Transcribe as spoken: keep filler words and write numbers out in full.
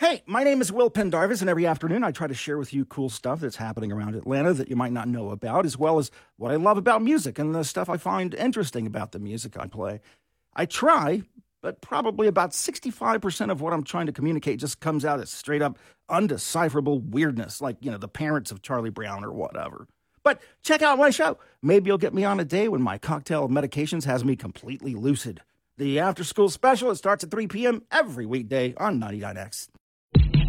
Hey, my name is Will Pendarvis, and every afternoon I try to share with you cool stuff that's happening around Atlanta that you might not know about, as well as what I love about music and the stuff I find interesting about the music I play. I try, but probably about sixty-five percent of what I'm trying to communicate just comes out as straight up undecipherable weirdness, like, you know, the parents of Charlie Brown or whatever. But check out my show. Maybe you'll get me on a day when my cocktail of medications has me completely lucid. The After School Special, it starts at three p.m. every weekday on ninety-nine X.